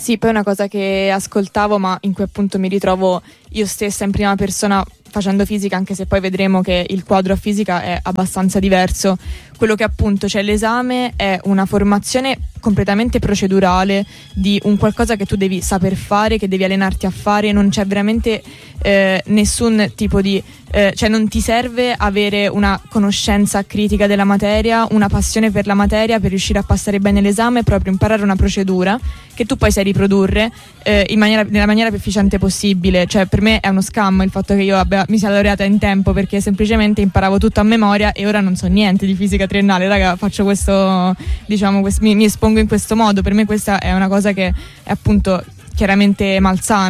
Sì, poi una cosa che ascoltavo, ma in cui appunto mi ritrovo io stessa in prima persona facendo fisica, anche se poi vedremo che il quadro a fisica è abbastanza diverso. Quello che appunto c'è l'esame è una formazione completamente procedurale di un qualcosa che tu devi saper fare, che devi allenarti a fare, non c'è veramente nessun tipo di cioè non ti serve avere una conoscenza critica della materia, una passione per la materia per riuscire a passare bene l'esame, è proprio imparare una procedura che tu poi sai riprodurre nella maniera più efficiente possibile. Cioè per me è uno scam il fatto che io mi sia laureata in tempo, perché semplicemente imparavo tutto a memoria e ora non so niente di fisica triennale, raga, faccio questo, diciamo, mi espongo in questo modo. Per me questa è una cosa che è appunto chiaramente malsana.